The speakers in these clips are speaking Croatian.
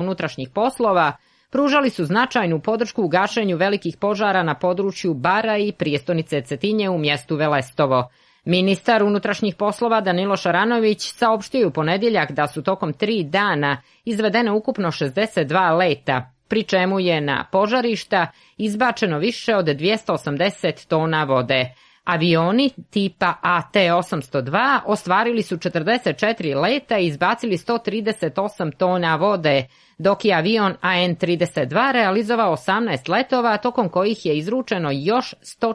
unutrašnjih poslova pružali su značajnu podršku u gašenju velikih požara na području Bara i prijestonice Cetinje u mjestu Velestovo. Ministar unutrašnjih poslova Danilo Šaranović saopštio je u ponedjeljak da su tokom 3 dana izvedene ukupno 62 leta, pri čemu je na požarišta izbačeno više od 280 tona vode. Avioni tipa AT-802 ostvarili su 44 leta i izbacili 138 tona vode, dok je avion AN-32 realizovao 18 letova, tokom kojih je izručeno još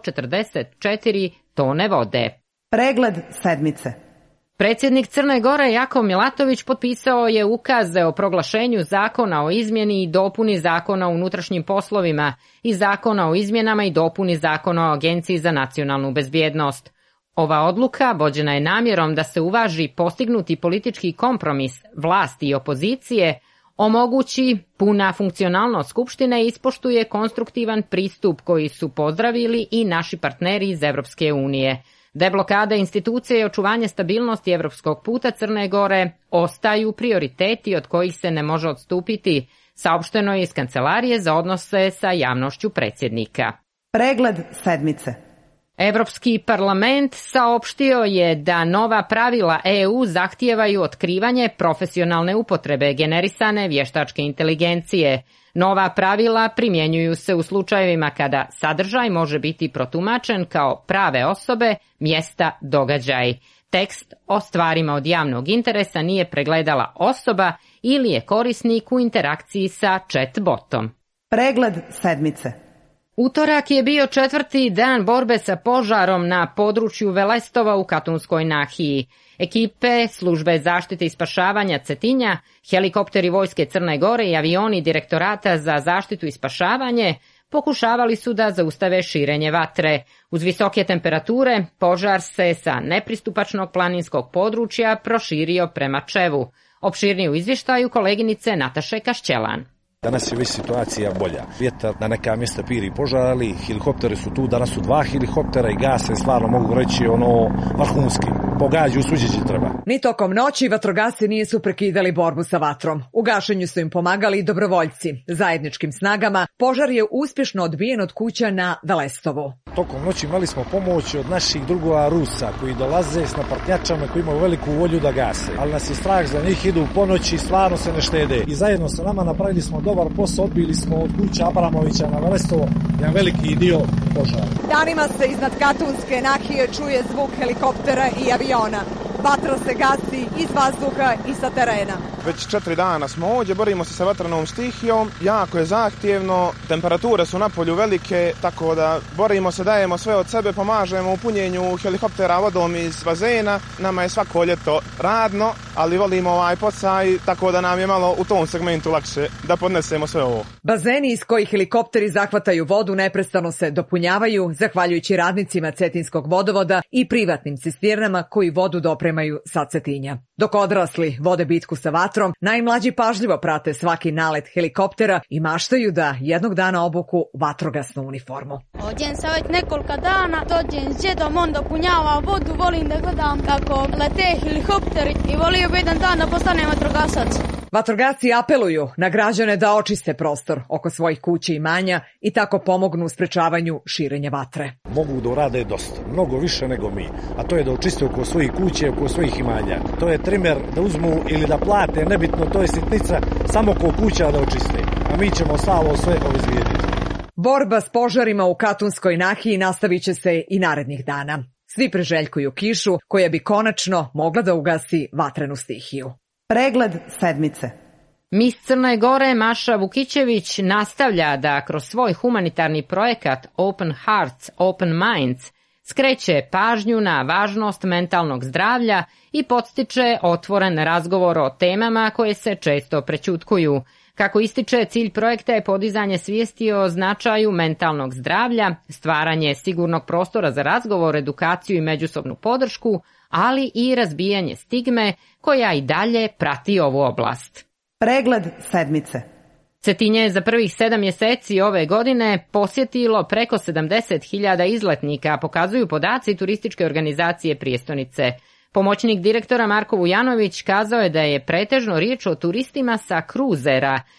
144 tone vode. Pregled sedmice. Predsjednik Crne Gore Jakov Milatović potpisao je ukaze o proglašenju zakona o izmjeni i dopuni zakona o unutrašnjim poslovima i zakona o izmjenama i dopuni zakona o Agenciji za nacionalnu bezbjednost. Ova odluka vođena je namjerom da se uvaži postignuti politički kompromis vlasti i opozicije, omogući puna funkcionalnost Skupštine i ispoštuje konstruktivan pristup koji su pozdravili i naši partneri iz Evropske unije. Deblokada institucije i očuvanje stabilnosti evropskog puta Crne Gore ostaju prioriteti od kojih se ne može odstupiti, saopšteno je iz Kancelarije za odnose sa javnošću predsjednika. Pregled sedmice. Evropski parlament saopštio je da nova pravila EU zahtijevaju otkrivanje profesionalne upotrebe generisane vještačke inteligencije. Nova pravila primjenjuju se u slučajevima kada sadržaj može biti protumačen kao prave osobe, mjesta, događaj. Tekst o stvarima od javnog interesa nije pregledala osoba ili je korisnik u interakciji sa chat-botom. Pregled sedmice. Utorak je bio 4. dan borbe sa požarom na području Velestova u Katunskoj nahiji. Ekipe službe zaštite i spašavanja Cetinja, helikopteri vojske Crne Gore i avioni Direktorata za zaštitu i spašavanje pokušavali su da zaustave širenje vatre. Uz visoke temperature, požar se sa nepristupačnog planinskog područja proširio prema Čevu. Opširnije u izvještaju koleginice Nataše Kašćelan. Danas je već situacija bolja. Vjetar na neka mjesta piri požar, ali helikopteri su tu, danas su 2 helikoptera i gase, stvarno mogu reći vrhunski. Pogađaju svuđe gdje treba. Ni tokom noći vatrogasci nisu prekidali borbu sa vatrom. U gašenju su im pomagali i dobrovoljci. Zajedničkim snagama požar je uspješno odbijen od kuća na Velestovu. Tokom noći imali smo pomoć od naših drugova Rusa koji dolaze s napartnjačama koji imaju veliku volju da gase. Ali nas je strah za njih, idu po noći, stvarno se ne štede. I zajedno sa nama napravili smo dobar posao, odbili smo od kuća Abramovića na Velestovo jedan veliki dio požara. Danima se iznad Katunske nahije čuje zvuk helikoptera i aviona. Vatra se gasi iz vazduha i sa terena. Već 4 dana smo ovdje, borimo se sa vatranom stihijom, jako je zahtjevno, temperature su na polju velike, tako da borimo se, dajemo sve od sebe, pomažemo u punjenju helikoptera vodom iz bazena. Nama je svako ljeto radno, ali volimo ovaj posaj, tako da nam je malo u tom segmentu lakše da podnesemo sve ovo. Bazeni iz kojih helikopteri zahvataju vodu neprestano se dopunjavaju, zahvaljujući radnicima Cetinskog vodovoda i privatnim cisternama koji vodu dopremaju sa Cetinja. Dok odrasli vode bitku sa vatrom, najmlađi pažljivo prate svaki nalet helikoptera i maštaju da jednog dana obuku vatrogasnu uniformu. Ovdje sam već nekoliko dana, dođem s djedom, on dopunjava vodu, volim da gledam kako lete helikopteri i volio bi jedan dan da postanem vatrogasac. Vatrogasci apeluju na građane da očiste prostor oko svojih kuća i imanja i tako pomognu u sprečavanju širenja vatre. Mogu da urade dosta, mnogo više nego mi, a to je da očiste oko svojih kuće, oko svojih imanja. To je trimer da uzmu ili da plate, nebitno, to je sitnica, samo oko kuća da očiste, a mi ćemo samo sve obezbijediti. Borba s požarima u Katunskoj nahiji nastavit će se i narednih dana. Svi priželjkuju kišu koja bi konačno mogla da ugasi vatrenu stihiju. Pregled sedmice. Mis Crne Gore Maša Vukićević nastavlja da kroz svoj humanitarni projekat Open Hearts, Open Minds skreće pažnju na važnost mentalnog zdravlja i podstiče otvoren razgovor o temama koje se često prećutkuju. Kako ističe, cilj projekta je podizanje svijesti o značaju mentalnog zdravlja, stvaranje sigurnog prostora za razgovor, edukaciju i međusobnu podršku, ali i razbijanje stigme koja i dalje prati ovu oblast. Pregled sedmice. Cetinje je za prvih 7 mjeseci ove godine posjetilo preko 70.000 izletnika, pokazuju podaci turističke organizacije prijestonice. Pomoćnik direktora Marko Vujanović kazao je da je pretežno riječ o turistima sa kruzera,